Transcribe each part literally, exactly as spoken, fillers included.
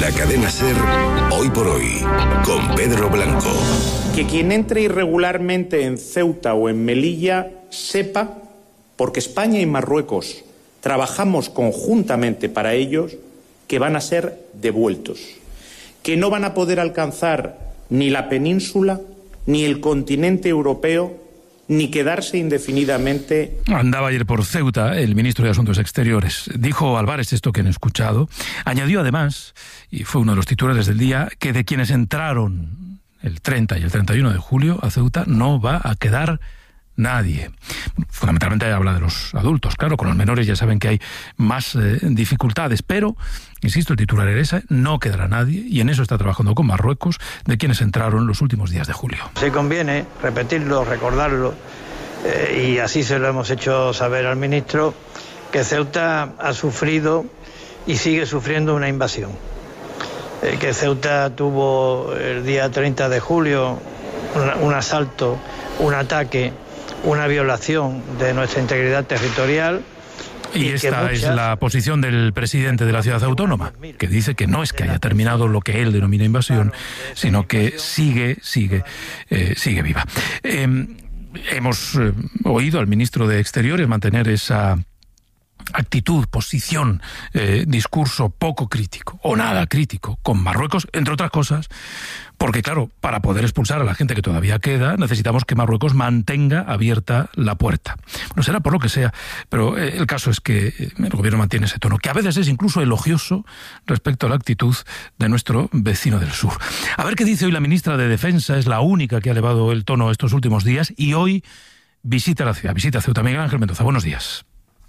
la cadena SER, Hoy por Hoy, con Pedro Blanco. Que quien entre irregularmente en Ceuta o en Melilla sepa, porque España y Marruecos trabajamos conjuntamente para ellos, que van a ser devueltos, que no van a poder alcanzar ni la península, ni el continente europeo, ni quedarse indefinidamente. Andaba ayer por Ceuta el ministro de Asuntos Exteriores. Dijo Álvarez esto que han escuchado. Añadió además, y fue uno de los titulares del día, que de quienes entraron el treinta y el treinta y uno de julio a Ceuta no va a quedar nadie. Fundamentalmente habla de los adultos, claro, con los menores ya saben que hay más eh, dificultades, pero, insisto, el titular era ese, no quedará nadie, y en eso está trabajando con Marruecos, de quienes entraron los últimos días de julio. Si conviene repetirlo, recordarlo, eh, y así se lo hemos hecho saber al ministro, que Ceuta ha sufrido y sigue sufriendo una invasión. Eh, que Ceuta tuvo el día treinta de julio un, un asalto, un ataque, una violación de nuestra integridad territorial. Y, y esta muchas... es la posición del presidente de la ciudad autónoma, que dice que no es que haya terminado lo que él denomina invasión, sino que sigue, sigue, eh, sigue viva. Eh, hemos eh, oído al ministro de Exteriores mantener esa actitud, posición, eh, discurso poco crítico o nada crítico con Marruecos, entre otras cosas, porque claro, para poder expulsar a la gente que todavía queda, necesitamos que Marruecos mantenga abierta la puerta. Bueno, será por lo que sea, pero eh, el caso es que el gobierno mantiene ese tono, que a veces es incluso elogioso respecto a la actitud de nuestro vecino del sur. A ver qué dice hoy la ministra de Defensa, es la única que ha elevado el tono estos últimos días, y hoy visita la ciudad, visita Ceuta. Miguel Ángel Mendoza, buenos días.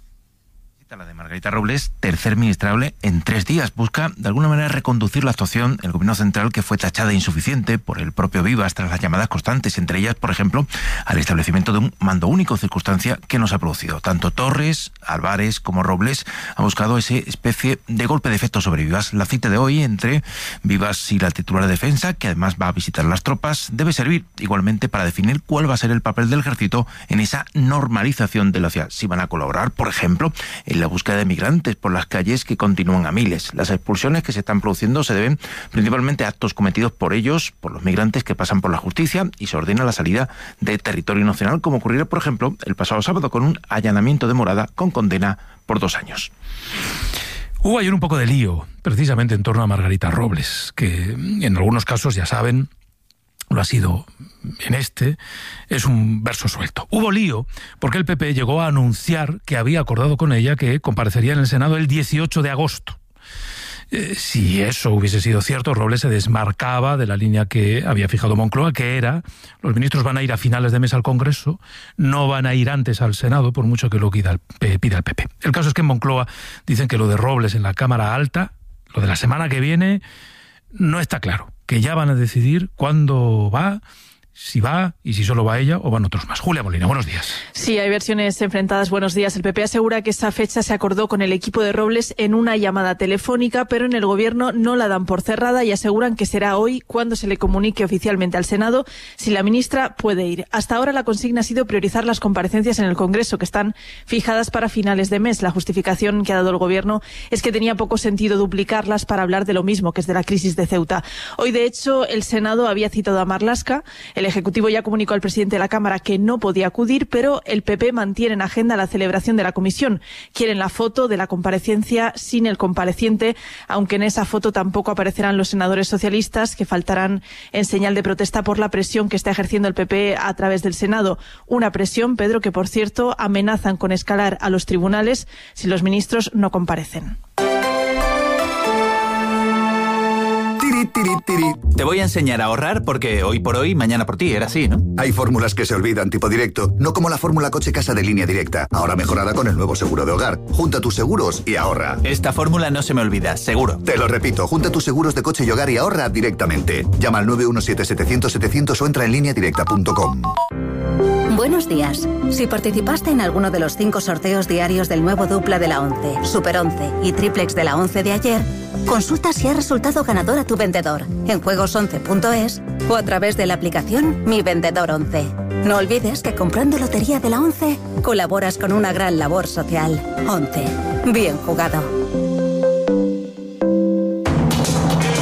La de Margarita Robles, tercer ministrable en tres días, busca de alguna manera reconducir la actuación del gobierno central, que fue tachada de insuficiente por el propio Vivas tras las llamadas constantes, entre ellas, por ejemplo, al establecimiento de un mando único, circunstancia que nos ha producido. Tanto Torres, Álvarez como Robles han buscado esa especie de golpe de efecto sobre Vivas. La cita de hoy entre Vivas y la titular de Defensa, que además va a visitar las tropas, debe servir igualmente para definir cuál va a ser el papel del ejército en esa normalización de la ciudad. Si van a colaborar, por ejemplo, en la búsqueda de migrantes por las calles, que continúan a miles. Las expulsiones que se están produciendo se deben principalmente a actos cometidos por ellos, por los migrantes que pasan por la justicia, y se ordena la salida de territorio nacional, como ocurrió, por ejemplo, el pasado sábado con un allanamiento de morada con condena por dos años. Hubo ayer un poco de lío, precisamente en torno a Margarita Robles, que en algunos casos, ya saben, lo ha sido en este, es un verso suelto. Hubo lío porque el P P llegó a anunciar que había acordado con ella que comparecería en el Senado el dieciocho de agosto. Eh, si eso hubiese sido cierto, Robles se desmarcaba de la línea que había fijado Moncloa, que era: los ministros van a ir a finales de mes al Congreso, no van a ir antes al Senado, por mucho que lo pida el, pida el P P. El caso es que en Moncloa dicen que lo de Robles en la Cámara Alta, lo de la semana que viene, no está claro, que ya van a decidir cuándo va, si va y si solo va ella o van otros más. Julia Molina, buenos días. Sí, hay versiones enfrentadas. Buenos días. El P P asegura que esa fecha se acordó con el equipo de Robles en una llamada telefónica, pero en el Gobierno no la dan por cerrada y aseguran que será hoy cuando se le comunique oficialmente al Senado si la ministra puede ir. Hasta ahora la consigna ha sido priorizar las comparecencias en el Congreso, que están fijadas para finales de mes. La justificación que ha dado el Gobierno es que tenía poco sentido duplicarlas para hablar de lo mismo, que es de la crisis de Ceuta. Hoy, de hecho, el Senado había citado a Marlaska. El Ejecutivo ya comunicó al presidente de la Cámara que no podía acudir, pero el P P mantiene en agenda la celebración de la comisión. Quieren la foto de la comparecencia sin el compareciente, aunque en esa foto tampoco aparecerán los senadores socialistas, que faltarán en señal de protesta por la presión que está ejerciendo el P P a través del Senado. Una presión, Pedro, que por cierto amenazan con escalar a los tribunales si los ministros no comparecen. Tiri, tiri. Te voy a enseñar a ahorrar porque hoy por hoy, mañana por ti, era así, ¿no? Hay fórmulas que se olvidan, tipo directo, no como la fórmula coche-casa de Línea Directa, ahora mejorada con el nuevo seguro de hogar. Junta tus seguros y ahorra. Esta fórmula no se me olvida, seguro. Te lo repito, junta tus seguros de coche y hogar y ahorra directamente. Llama al nueve uno siete, setecientos, setecientos o entra en línea directa punto com. Buenos días. Si participaste en alguno de los cinco sorteos diarios del nuevo dupla de la once, Super once y Triplex de la once de ayer, consulta si ha resultado ganador a tu vendedor en juegos once punto es o a través de la aplicación Mi Vendedor once. No olvides que comprando Lotería de la once colaboras con una gran labor social. once. Bien jugado.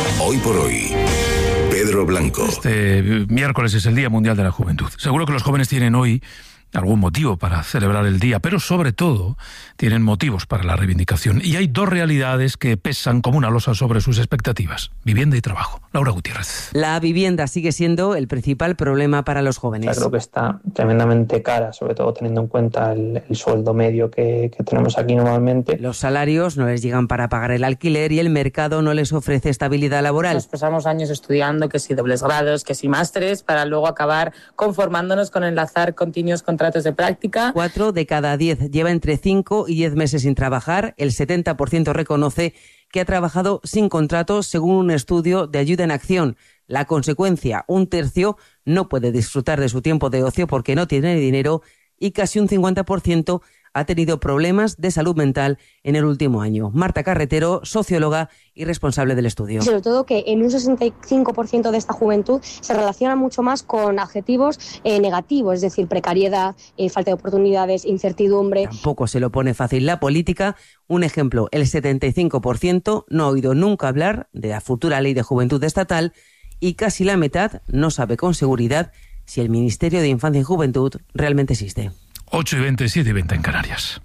Blanco. Este miércoles es el Día Mundial de la Juventud. Seguro que los jóvenes tienen hoy algún motivo para celebrar el día, pero sobre todo tienen motivos para la reivindicación. Y hay dos realidades que pesan como una losa sobre sus expectativas: vivienda y trabajo. Laura Gutiérrez. La vivienda sigue siendo el principal problema para los jóvenes. O sea, creo que está tremendamente cara, sobre todo teniendo en cuenta el, el sueldo medio que, que tenemos aquí normalmente. Los salarios no les llegan para pagar el alquiler y el mercado no les ofrece estabilidad laboral. Nos pasamos años estudiando, que si dobles grados, que si másteres, para luego acabar conformándonos con enlazar continuos contratos de práctica. Cuatro de cada diez lleva entre cinco y diez meses sin trabajar. El setenta por ciento reconoce que ha trabajado sin contrato, según un estudio de Ayuda en Acción. La consecuencia: un tercio no puede disfrutar de su tiempo de ocio porque no tiene dinero y casi un cincuenta por ciento ha tenido problemas de salud mental en el último año. Marta Carretero, socióloga y responsable del estudio. Sobre todo que en un sesenta y cinco por ciento de esta juventud se relaciona mucho más con adjetivos eh, negativos, es decir, precariedad, eh, falta de oportunidades, incertidumbre. Tampoco se lo pone fácil la política. Un ejemplo: el setenta y cinco por ciento no ha oído nunca hablar de la futura ley de juventud estatal y casi la mitad no sabe con seguridad si el Ministerio de Infancia y Juventud realmente existe. ocho y veinte, siete y veinte en Canarias.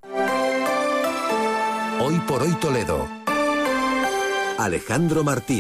Hoy por hoy Toledo. Alejandro Martín.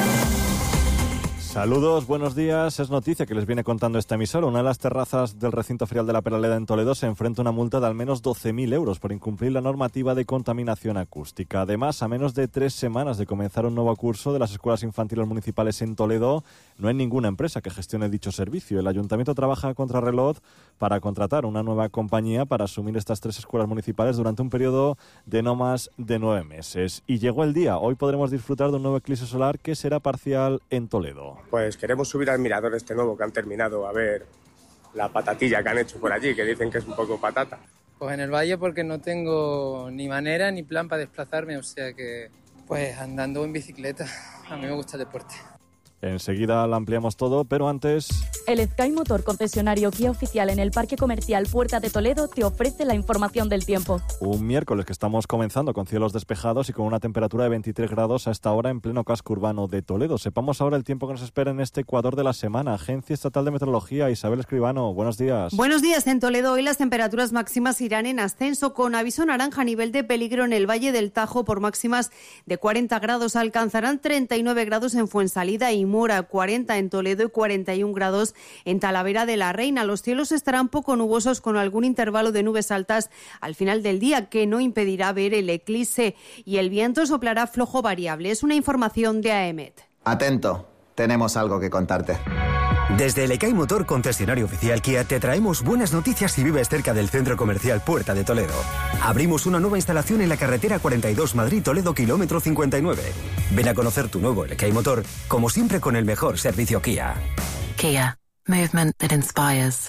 Saludos, buenos días. Es noticia que les viene contando esta emisora. Una de las terrazas del recinto ferial de la Peraleda en Toledo se enfrenta a una multa de al menos doce mil euros por incumplir la normativa de contaminación acústica. Además, a menos de tres semanas de comenzar un nuevo curso de las escuelas infantiles municipales en Toledo, no hay ninguna empresa que gestione dicho servicio. El ayuntamiento trabaja a contrarreloj para contratar una nueva compañía para asumir estas tres escuelas municipales durante un periodo de no más de nueve meses. Y llegó el día. Hoy podremos disfrutar de un nuevo eclipse solar que será parcial en Toledo. Pues queremos subir al mirador este nuevo que han terminado, a ver la patatilla que han hecho por allí, que dicen que es un poco patata. Pues en el valle, porque no tengo ni manera ni plan para desplazarme, o sea que pues andando en bicicleta. A mí me gusta el deporte. Enseguida lo ampliamos todo, pero antes... El Sky Motor, concesionario Kia oficial en el Parque Comercial Puerta de Toledo, te ofrece la información del tiempo. Un miércoles que estamos comenzando con cielos despejados y con una temperatura de veintitrés grados a esta hora en pleno casco urbano de Toledo. Sepamos ahora el tiempo que nos espera en este Ecuador de la semana. Agencia Estatal de Meteorología, Isabel Escribano, buenos días. Buenos días. En Toledo hoy las temperaturas máximas irán en ascenso, con aviso naranja a nivel de peligro en el Valle del Tajo por máximas de cuarenta grados. Alcanzarán treinta y nueve grados en Fuensalida y Mora, cuarenta en Toledo y cuarenta y un grados en Talavera de la Reina. Los cielos estarán poco nubosos, con algún intervalo de nubes altas al final del día que no impedirá ver el eclipse, y el viento soplará flojo variable. Es una información de A E M E T. Atento, tenemos algo que contarte. Desde el Sky Motor, concesionario oficial Kia, te traemos buenas noticias si vives cerca del centro comercial Puerta de Toledo. Abrimos una nueva instalación en la carretera cuarenta y dos Madrid-Toledo, kilómetro cincuenta y nueve. Ven a conocer tu nuevo Sky Motor, como siempre con el mejor servicio Kia. Kia, movement that inspires.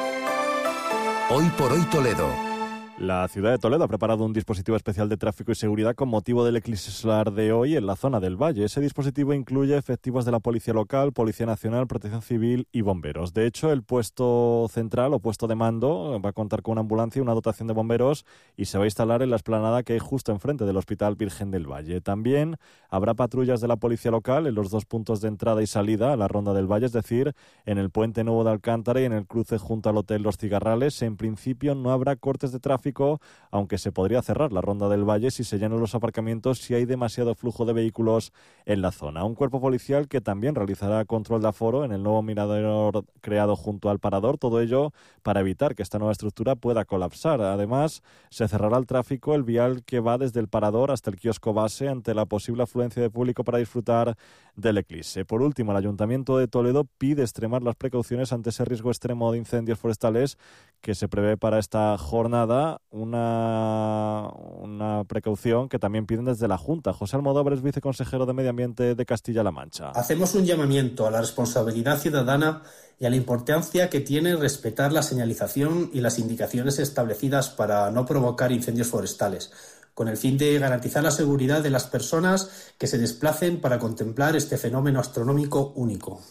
Hoy por hoy Toledo. La ciudad de Toledo ha preparado un dispositivo especial de tráfico y seguridad con motivo del eclipse solar de hoy en la zona del Valle. Ese dispositivo incluye efectivos de la Policía Local, Policía Nacional, Protección Civil y bomberos. De hecho, el puesto central o puesto de mando va a contar con una ambulancia y una dotación de bomberos, y se va a instalar en la explanada que hay justo enfrente del Hospital Virgen del Valle. También habrá patrullas de la Policía Local en los dos puntos de entrada y salida a la Ronda del Valle, es decir, en el Puente Nuevo de Alcántara y en el cruce junto al Hotel Los Cigarrales. En principio no habrá cortes de tráfico, aunque se podría cerrar la Ronda del Valle si se llenan los aparcamientos, si hay demasiado flujo de vehículos en la zona. Un cuerpo policial que también realizará control de aforo en el nuevo mirador creado junto al parador, todo ello para evitar que esta nueva estructura pueda colapsar. Además, se cerrará el tráfico, el vial que va desde el parador hasta el kiosco base, ante la posible afluencia de público para disfrutar del eclipse. Por último, el Ayuntamiento de Toledo pide extremar las precauciones ante ese riesgo extremo de incendios forestales que se prevé para esta jornada. Una, una precaución que también piden desde la Junta. José Almodóvar es viceconsejero de Medio Ambiente de Castilla-La Mancha. Hacemos un llamamiento a la responsabilidad ciudadana y a la importancia que tiene respetar la señalización y las indicaciones establecidas para no provocar incendios forestales, con el fin de garantizar la seguridad de las personas que se desplacen para contemplar este fenómeno astronómico único.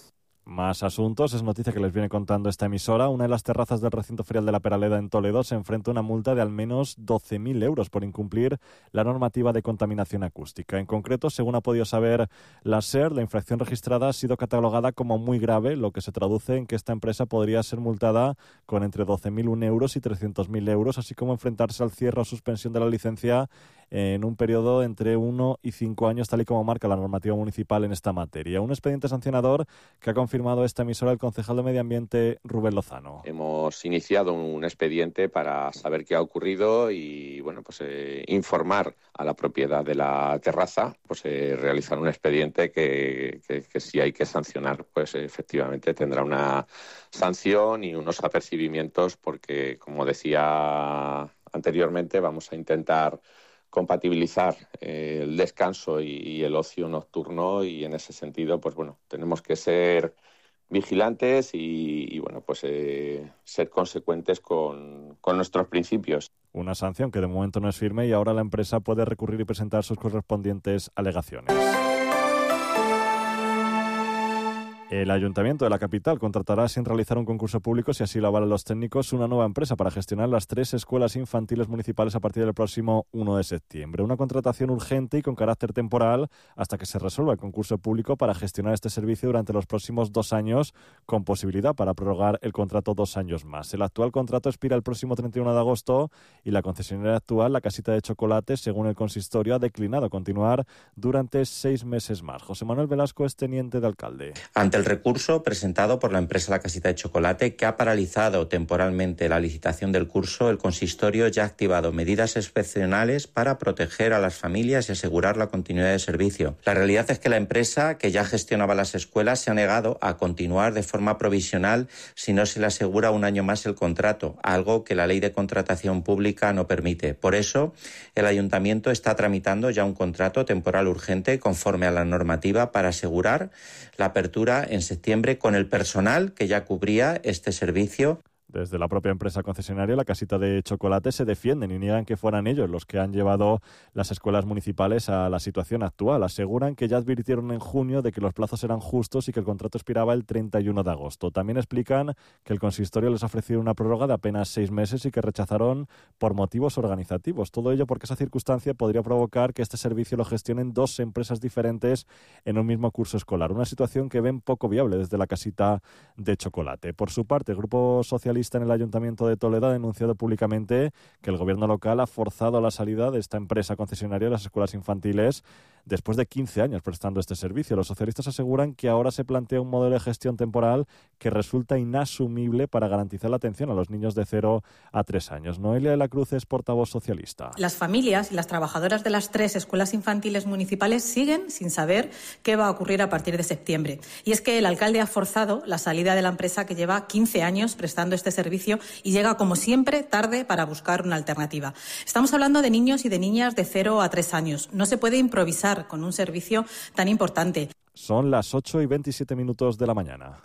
Más asuntos, es noticia que les viene contando esta emisora. Una de las terrazas del recinto ferial de la Peraleda en Toledo se enfrenta a una multa de al menos doce mil euros por incumplir la normativa de contaminación acústica. En concreto, según ha podido saber la SER, la infracción registrada ha sido catalogada como muy grave, lo que se traduce en que esta empresa podría ser multada con entre doce mil uno euros y trescientos mil euros, así como enfrentarse al cierre o suspensión de la licencia en un periodo entre uno y cinco años, tal y como marca la normativa municipal en esta materia. Un expediente sancionador que ha confirmado esta emisora el concejal de Medio Ambiente, Rubén Lozano. Hemos iniciado un expediente para saber qué ha ocurrido y bueno, pues eh, informar a la propiedad de la terraza, pues eh, realizar un expediente que, que, que si hay que sancionar, pues eh, efectivamente tendrá una sanción y unos apercibimientos, porque como decía anteriormente, vamos a intentar compatibilizar eh, el descanso y, y el ocio nocturno, y en ese sentido, pues bueno, tenemos que ser vigilantes y, y bueno, pues eh, ser consecuentes con, con nuestros principios. Una sanción que de momento no es firme y ahora la empresa puede recurrir y presentar sus correspondientes alegaciones. El Ayuntamiento de la capital contratará, sin realizar un concurso público, si así lo avalan los técnicos, una nueva empresa para gestionar las tres escuelas infantiles municipales a partir del próximo uno de septiembre. Una contratación urgente y con carácter temporal hasta que se resuelva el concurso público para gestionar este servicio durante los próximos dos años, con posibilidad para prorrogar el contrato dos años más. El actual contrato expira el próximo treinta y uno de agosto y la concesionaria actual, la Casita de Chocolate, según el consistorio, ha declinado continuar durante seis meses más. José Manuel Velasco es teniente de alcalde. Ante el recurso presentado por la empresa La Casita de Chocolate, que ha paralizado temporalmente la licitación del curso, el consistorio ya ha activado medidas excepcionales para proteger a las familias y asegurar la continuidad de servicio. La realidad es que la empresa, que ya gestionaba las escuelas, se ha negado a continuar de forma provisional si no se le asegura un año más el contrato, algo que la Ley de Contratación Pública no permite. Por eso, el Ayuntamiento está tramitando ya un contrato temporal urgente conforme a la normativa para asegurar la apertura en septiembre con el personal que ya cubría este servicio. Desde la propia empresa concesionaria, la Casita de Chocolate, se defienden y niegan que fueran ellos los que han llevado las escuelas municipales a la situación actual. Aseguran que ya advirtieron en junio de que los plazos eran justos y que el contrato expiraba el treinta y uno de agosto. También explican que el consistorio les ha ofrecido una prórroga de apenas seis meses y que rechazaron por motivos organizativos. Todo ello porque esa circunstancia podría provocar que este servicio lo gestionen dos empresas diferentes en un mismo curso escolar. Una situación que ven poco viable desde la Casita de Chocolate. Por su parte, el Grupo Socialista en el Ayuntamiento de Toledo ha denunciado públicamente que el gobierno local ha forzado la salida de esta empresa concesionaria de las escuelas infantiles después de quince años prestando este servicio. Los socialistas aseguran que ahora se plantea un modelo de gestión temporal que resulta inasumible para garantizar la atención a los niños de cero a tres años. Noelia de la Cruz es portavoz socialista. Las familias y las trabajadoras de las tres escuelas infantiles municipales siguen sin saber qué va a ocurrir a partir de septiembre. Y es que el alcalde ha forzado la salida de la empresa que lleva quince años prestando este servicio y llega, como siempre, tarde para buscar una alternativa. Estamos hablando de niños y de niñas de cero a tres años. No se puede improvisar con un servicio tan importante. Son las ocho y veintisiete minutos de la mañana.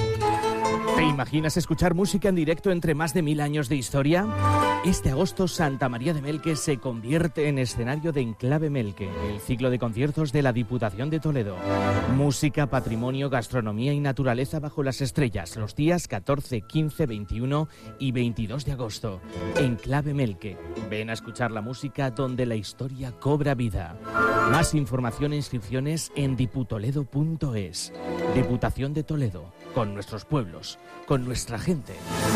¿Te imaginas escuchar música en directo entre más de mil años de historia? Este agosto, Santa María de Melque se convierte en escenario de Enclave Melque, el ciclo de conciertos de la Diputación de Toledo. Música, patrimonio, gastronomía y naturaleza bajo las estrellas, los días catorce, quince, veintiuno y veintidós de agosto. Enclave Melque. Ven a escuchar la música donde la historia cobra vida. Más información e inscripciones en diputoledo punto es. Diputación de Toledo, con nuestros pueblos, con nuestra gente.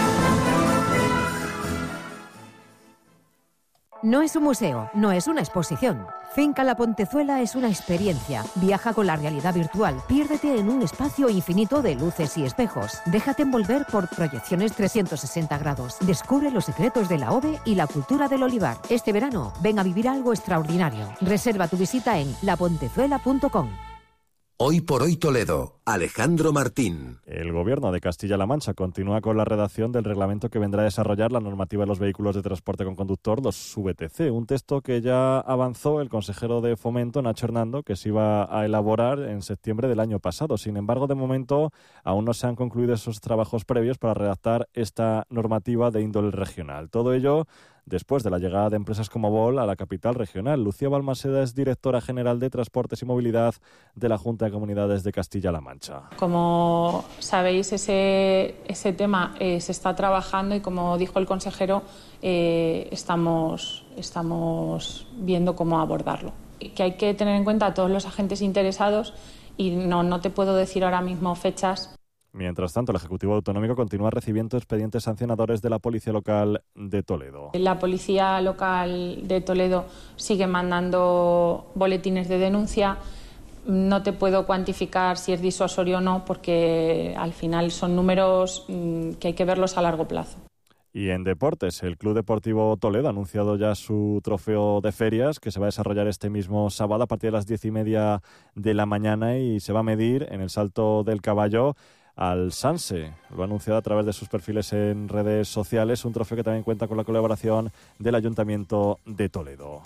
No es un museo, no es una exposición. Finca La Pontezuela es una experiencia. Viaja con la realidad virtual. Piérdete en un espacio infinito de luces y espejos. Déjate envolver por proyecciones trescientos sesenta grados. Descubre los secretos de la O V E y la cultura del olivar. Este verano, ven a vivir algo extraordinario. Reserva tu visita en la pontezuela punto com. Hoy por hoy Toledo, Alejandro Martín. El Gobierno de Castilla-La Mancha continúa con la redacción del reglamento que vendrá a desarrollar la normativa de los vehículos de transporte con conductor, los V T C, un texto que ya avanzó el consejero de Fomento, Nacho Hernando, que se iba a elaborar en septiembre del año pasado. Sin embargo, de momento aún no se han concluido esos trabajos previos para redactar esta normativa de índole regional. Todo ello después de la llegada de empresas como Vol a la capital regional. Lucía Balmaseda es directora general de Transportes y Movilidad de la Junta de Comunidades de Castilla-La Mancha. Como sabéis, ese, ese tema eh, se está trabajando y, como dijo el consejero, eh, estamos, estamos viendo cómo abordarlo. Que hay que tener en cuenta a todos los agentes interesados y no, no te puedo decir ahora mismo fechas. Mientras tanto, el Ejecutivo Autonómico continúa recibiendo expedientes sancionadores de la Policía Local de Toledo. La Policía Local de Toledo sigue mandando boletines de denuncia. No te puedo cuantificar si es disuasorio o no, porque al final son números que hay que verlos a largo plazo. Y en deportes, el Club Deportivo Toledo ha anunciado ya su trofeo de ferias, que se va a desarrollar este mismo sábado a partir de las diez y media de la mañana, y se va a medir en el Salto del Caballo al Sanse. Lo ha anunciado a través de sus perfiles en redes sociales, un trofeo que también cuenta con la colaboración del Ayuntamiento de Toledo.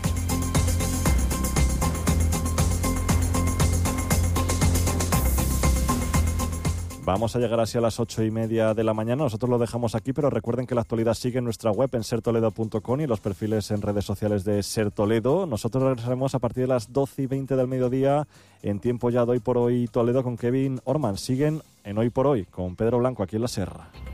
Vamos a llegar así a las ocho y media de la mañana. Nosotros lo dejamos aquí, pero recuerden que la actualidad sigue en nuestra web en ser toledo punto com y los perfiles en redes sociales de Ser Toledo. Nosotros regresaremos a partir de las doce y veinte del mediodía en tiempo ya de Hoy por Hoy Toledo con Kevin Orman. Siguen en Hoy por Hoy con Pedro Blanco aquí en La Serra.